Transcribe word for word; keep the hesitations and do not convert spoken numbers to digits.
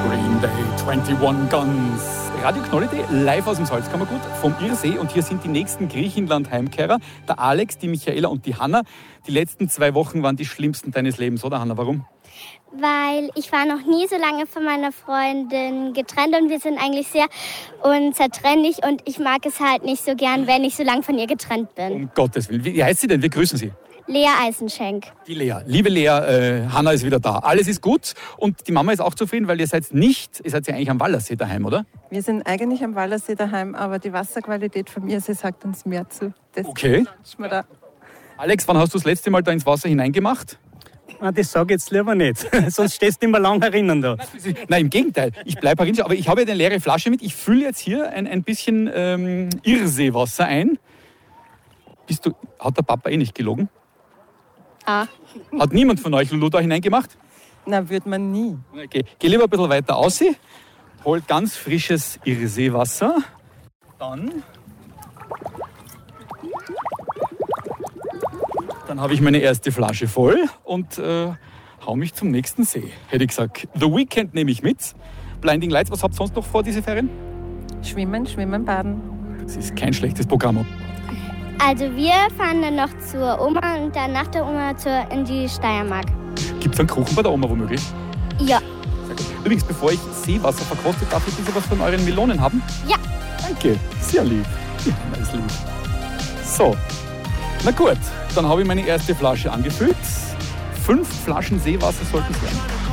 Green Day, einundzwanzig Guns. Radio Knolli.de, live aus dem Salzkammergut vom Irsee. Und hier sind die nächsten Griechenland-Heimkehrer. Der Alex, die Michaela und die Hanna. Die letzten zwei Wochen waren die schlimmsten deines Lebens, oder Hanna? Warum? Weil ich war noch nie so lange von meiner Freundin getrennt und wir sind eigentlich sehr unzertrennlich und ich mag es halt nicht so gern, wenn ich so lange von ihr getrennt bin. Um Gottes Willen. Wie heißt sie denn? Wir grüßen Sie. Lea Eisenschenk. Die Lea. Liebe Lea, äh, Hanna ist wieder da. Alles ist gut und die Mama ist auch zufrieden, weil ihr seid nicht, ihr seid ja eigentlich am Wallersee daheim, oder? Wir sind eigentlich am Wallersee daheim, aber die Wasserqualität von mir, sie sagt uns mehr zu. Das Okay. Da. Alex, wann hast du das letzte Mal da ins Wasser hineingemacht? Ah, das sage ich jetzt lieber nicht, sonst stehst du nicht mehr lange herinnen da. Nein, im Gegenteil. Ich bleibe herinnen, aber ich habe ja eine leere Flasche mit. Ich fülle jetzt hier ein, ein bisschen ähm, Irrseewasser ein. Bist du, hat der Papa eh nicht gelogen? Ah. Hat niemand von euch Lulu da hineingemacht? Na, würde man nie. Okay, geh lieber ein bisschen weiter aus. Hol ganz frisches Irrseewasser. Dann... Dann habe ich meine erste Flasche voll und äh, hau mich zum nächsten See. Hätte ich gesagt. The Weekend nehme ich mit. Blinding Lights, was habt ihr sonst noch vor, diese Ferien? Schwimmen, schwimmen, baden. Das ist kein schlechtes Programm. Also wir fahren dann noch zur Oma und dann nach der Oma zur, in die Steiermark. Gibt es einen Kuchen bei der Oma womöglich? Ja. Übrigens, bevor ich Seewasser verkoste, darf ich ein bisschen was von euren Melonen haben? Ja. Danke, sehr lieb. Ja, ist lieb. So, na gut, dann habe ich meine erste Flasche angefüllt. Fünf Flaschen Seewasser sollten es werden.